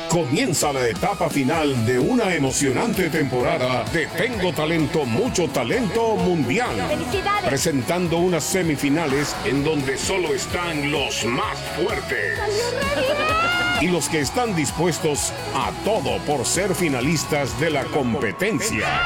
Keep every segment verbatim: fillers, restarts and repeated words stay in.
Comienza la etapa final de una emocionante temporada de Tengo Talento, Mucho Talento Mundial. ¡Felicidades! Presentando unas semifinales en donde solo están los más fuertes. Y los que están dispuestos a todo por ser finalistas de la competencia.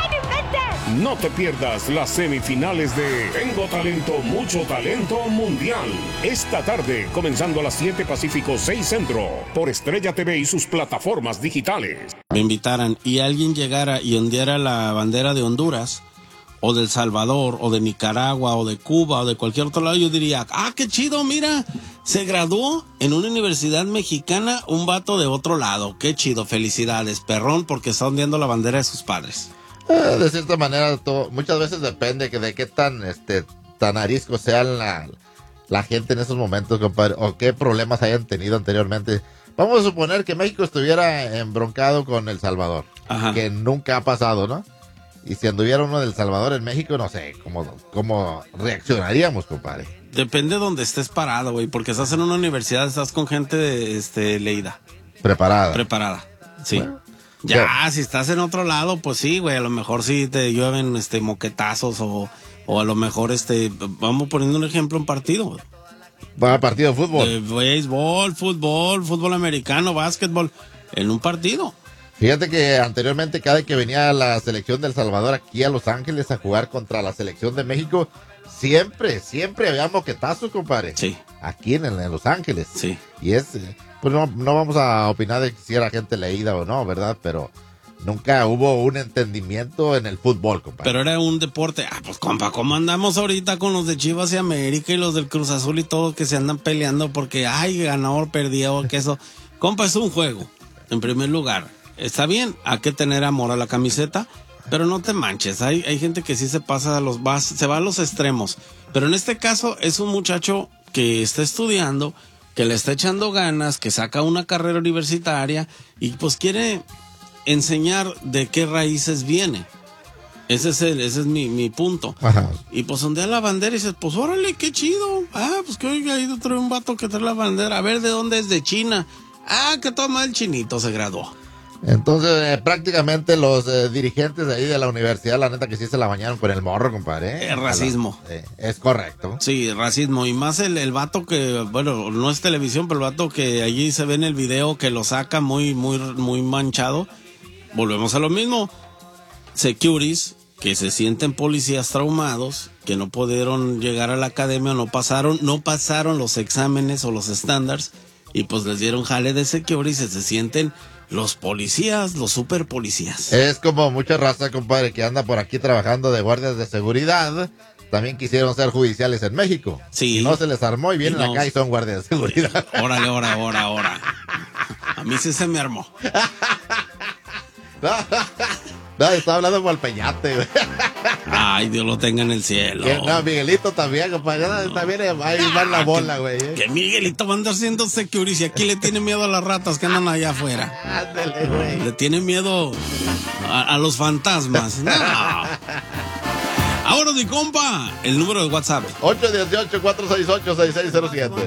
No te pierdas las semifinales de Tengo Talento, Mucho Talento Mundial. Esta tarde, comenzando a las siete Pacífico, seis Centro, por Estrella T V y sus plataformas digitales. Me invitaran y alguien llegara y ondeara la bandera de Honduras, o de El Salvador, o de Nicaragua, o de Cuba, o de cualquier otro lado, yo diría, ah, qué chido, mira, se graduó en una universidad mexicana un vato de otro lado, qué chido, felicidades, perrón, porque está ondeando la bandera de sus padres. Eh, de cierta manera, todo, muchas veces depende que de qué tan este tan arisco sea la, la gente en esos momentos, compadre, o qué problemas hayan tenido anteriormente. Vamos a suponer que México estuviera embroncado con El Salvador, Ajá. que nunca ha pasado, ¿no? Y si anduviera uno del Salvador en México, no sé, ¿cómo, cómo reaccionaríamos, compadre? Depende de donde estés parado, güey, porque estás en una universidad, estás con gente este, leída. Preparada. Preparada, sí. Bueno. Ya, yeah. Si estás en otro lado, pues sí, güey, a lo mejor sí te llueven este moquetazos o, o a lo mejor este, vamos poniendo un ejemplo, un partido. Va a partido de fútbol. De béisbol, fútbol, fútbol americano, básquetbol, en un partido. Fíjate que anteriormente cada vez que venía la selección de El Salvador aquí a Los Ángeles a jugar contra la selección de México, siempre, siempre había moquetazos, compadre. Sí. Aquí en, en Los Ángeles. Sí. Y es... Pues no, no vamos a opinar de si era gente leída o no, ¿verdad? Pero nunca hubo un entendimiento en el fútbol, compadre. Pero era un deporte. Ah, pues, compa, ¿cómo andamos ahorita con los de Chivas y América y los del Cruz Azul y todos que se andan peleando porque, ay, ganador, perdió, que eso? Compa, es un juego, en primer lugar. Está bien, hay que tener amor a la camiseta, pero no te manches. Hay, hay gente que sí se pasa a los, va, se va a los extremos. Pero en este caso es un muchacho que está estudiando, que le está echando ganas, que saca una carrera universitaria y pues quiere enseñar de qué raíces viene. Ese es el, ese es mi, mi punto. Ajá. Y pues ondea la bandera y dices, pues órale, qué chido. Ah, pues que oiga, ahí trae un vato que trae la bandera. A ver, ¿de dónde es? De China. Ah, que toma el chinito, se graduó. Entonces, eh, prácticamente los eh, dirigentes de ahí de la universidad, la neta que sí se la bañaron con el morro, compadre. ¿eh? Es racismo. La, eh, es correcto. Sí, racismo. Y más el, el vato que, bueno, no es televisión, pero el vato que allí se ve en el video que lo saca muy, muy, muy manchado. Volvemos a lo mismo. Securities que se sienten policías traumados, que no pudieron llegar a la academia, no pasaron, no pasaron los exámenes o los estándares, y pues les dieron jale de securities y se sienten los policías, los super policías. Es como mucha raza, compadre, que anda por aquí trabajando de guardias de seguridad. También quisieron ser judiciales en México. Sí. Y no se les armó y vienen y no. acá y son guardias de seguridad. Órale, ora, ora, ora. A mí sí se me armó. No, no, estaba hablando como al Peñate, güey. Ay, Dios lo tenga en el cielo. Que, no, Miguelito también, compadre. No, también ahí va en la bola, güey. ¿eh? Que Miguelito va a andar siendo security y aquí le tiene miedo a las ratas que andan allá afuera. Ándale, güey. Le tiene miedo a, a los fantasmas. No. Ahora, mi compa, el número de WhatsApp. ocho uno ocho, cuatro seis ocho, seis seis cero siete.